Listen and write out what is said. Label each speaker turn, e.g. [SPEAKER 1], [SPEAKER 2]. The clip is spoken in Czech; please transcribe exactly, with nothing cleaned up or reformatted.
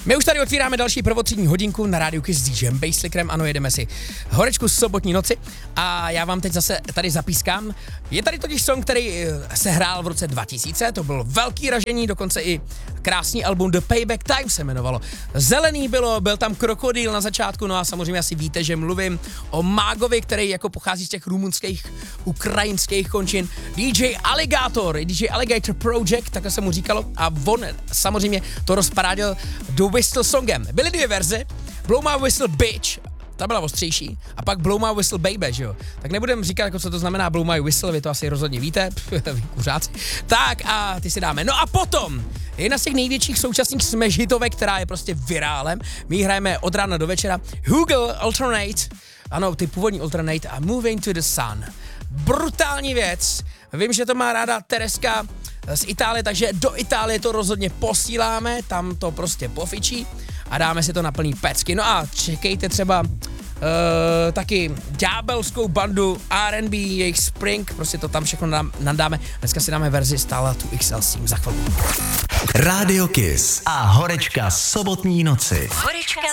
[SPEAKER 1] My už tady otvíráme další prvotřídní hodinku na rádiu Kiss s DJem Basslickerem. Ano, jedeme si horečku z sobotní noci a já vám teď zase tady zapískám. Je tady totiž song, který se hrál v roce dva tisíce, to bylo velký ražení, dokonce i krásný album The Payback Time se jmenovalo. Zelený bylo, byl tam krokodýl na začátku, no a samozřejmě asi víte, že mluvím o mágovi, který jako pochází z těch rumunských, ukrajinských končin. D J Alligator, D J Alligator Project, takhle se mu říkalo, a on samozřejmě to rozparádil do Whistle songem. Byly dvě verze, Blow My Whistle Bitch, ta byla ostřejší, a pak Blow My Whistle Baby, že jo. Tak nebudem říkat, jako co to znamená Blow My Whistle, vy to asi rozhodně víte, vy kuřáci. Tak a ty si dáme. No a potom, jedna z těch největších současných smash hitovek, která je prostě virálem, my ji hrajeme od rána do večera, Google Alternate, ano, ty původní Alternate a Moving to the Sun. Brutální věc, vím, že to má ráda Tereska z Itálie, takže do Itálie to rozhodně posíláme, tam to prostě pofičí a dáme si to na plný pecky. No a čekejte třeba uh, taky ďábelskou bandu R and B, jejich Spring, prostě to tam všechno nadáme. Dneska si dáme verzi stála tu X L s tím za chvilku.
[SPEAKER 2] Rádio Kiss a horečka sobotní noci.
[SPEAKER 3] Horečka